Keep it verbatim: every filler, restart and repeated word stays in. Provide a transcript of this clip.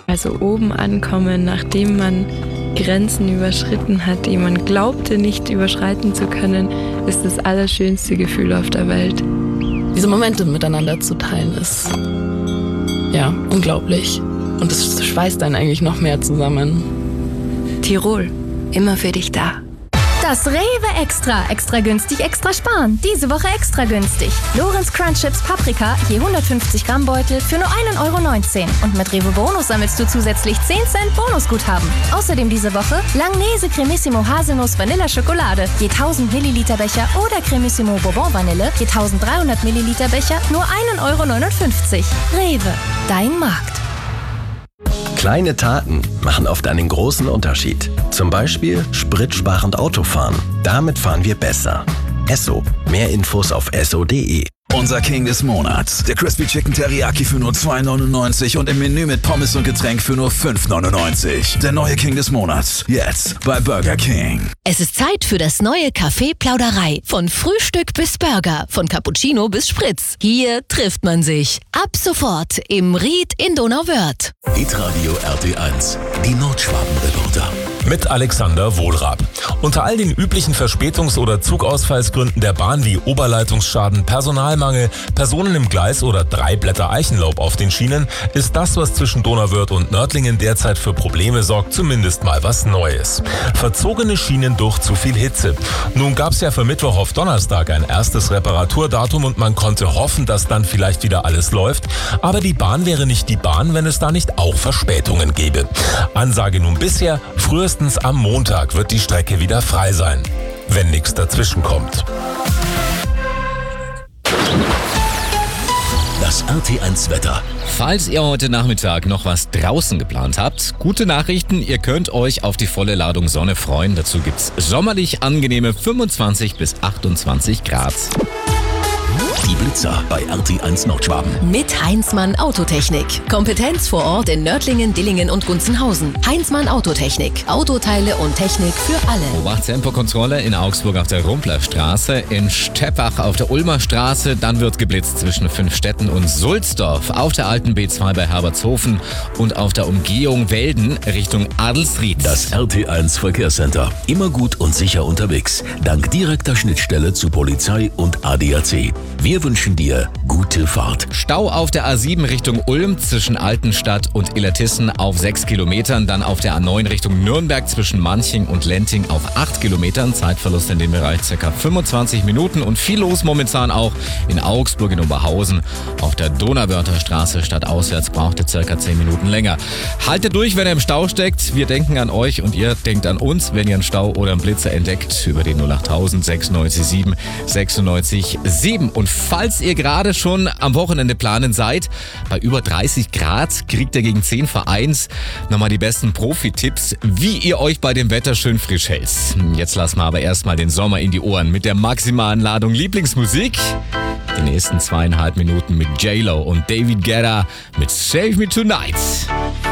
Also oben ankommen, nachdem man Grenzen überschritten hat, die man glaubte nicht überschreiten zu können, ist das allerschönste Gefühl auf der Welt. Diese Momente miteinander zu teilen ist, ja, unglaublich. Und es schweißt einen eigentlich noch mehr zusammen. Tirol, immer für dich da. Das Rewe Extra. Extra günstig, extra sparen. Diese Woche extra günstig. Lorenz Crunch Chips Paprika, je hundertfünfzig Gramm Beutel für nur ein Euro neunzehn. Und mit Rewe Bonus sammelst du zusätzlich zehn Cent Bonusguthaben. Außerdem diese Woche Langnese Cremissimo Haselnuss Vanilla Schokolade, je tausend Milliliter Becher oder Cremissimo Bourbon Vanille, je dreizehnhundert Milliliter Becher, nur ein Euro neunundfünfzig. Rewe, dein Markt. Kleine Taten machen oft einen großen Unterschied. Zum Beispiel spritsparend Autofahren. Damit fahren wir besser. Esso. Mehr Infos auf esso punkt de. Unser King des Monats. Der Crispy Chicken Teriyaki für nur zwei neunundneunzig und im Menü mit Pommes und Getränk für nur fünf neunundneunzig. Der neue King des Monats. Jetzt bei Burger King. Es ist Zeit für das neue Café Plauderei. Von Frühstück bis Burger, von Cappuccino bis Spritz. Hier trifft man sich. Ab sofort im Ried in Donauwörth. Hitradio R T eins. Die Nordschwaben-Reporter. Mit Alexander Wohlrab. Unter all den üblichen Verspätungs- oder Zugausfallsgründen der Bahn wie Oberleitungsschaden, Personalmangel, Personen im Gleis oder drei Blätter Eichenlaub auf den Schienen ist das, was zwischen Donauwörth und Nördlingen derzeit für Probleme sorgt, zumindest mal was Neues. Verzogene Schienen durch zu viel Hitze. Nun gab's ja für Mittwoch auf Donnerstag ein erstes Reparaturdatum und man konnte hoffen, dass dann vielleicht wieder alles läuft. Aber die Bahn wäre nicht die Bahn, wenn es da nicht auch Verspätungen gäbe. Ansage nun bisher, frühestens am Montag wird die Strecke wieder frei sein, wenn nichts dazwischen kommt. Das R T eins Wetter. Falls ihr heute Nachmittag noch was draußen geplant habt, gute Nachrichten, ihr könnt euch auf die volle Ladung Sonne freuen. Dazu gibt's sommerlich angenehme fünfundzwanzig bis achtundzwanzig Grad. Die Blitzer bei R T eins Nordschwaben. Mit Heinzmann Autotechnik. Kompetenz vor Ort in Nördlingen, Dillingen und Gunzenhausen. Heinzmann Autotechnik. Autoteile und Technik für alle. Obacht-Tempokontrolle in Augsburg auf der Rumplerstraße, in Steppach auf der Ulmer Straße, dann wird geblitzt zwischen Fünfstetten und Sulzdorf, auf der alten B zwei bei Herbertshofen und auf der Umgehung Welden Richtung Adelsried. Das R T eins Verkehrscenter. Immer gut und sicher unterwegs. Dank direkter Schnittstelle zu Polizei und A D A C. Wir wünschen dir gute Fahrt. Stau auf der A sieben Richtung Ulm zwischen Altenstadt und Illertissen auf sechs Kilometern. Dann auf der A neun Richtung Nürnberg zwischen Manching und Lenting auf acht Kilometern. Zeitverlust in dem Bereich ca. fünfundzwanzig Minuten. Und viel los momentan auch in Augsburg in Oberhausen. Auf der Donauwörther Straße stadtauswärts braucht ihr ca. zehn Minuten länger. Haltet durch, wenn ihr im Stau steckt. Wir denken an euch und ihr denkt an uns, wenn ihr einen Stau oder einen Blitzer entdeckt. Über den null acht null sechsundneunzig sieben sechsundneunzig sieben. Und falls ihr gerade schon am Wochenende planen seid, bei über dreißig Grad kriegt ihr gegen zehn vor eins nochmal die besten Profi-Tipps, wie ihr euch bei dem Wetter schön frisch hält. Jetzt lassen wir aber erstmal den Sommer in die Ohren mit der maximalen Ladung Lieblingsmusik. Die nächsten zweieinhalb Minuten mit J-Lo und David Guetta mit Save Me Tonight.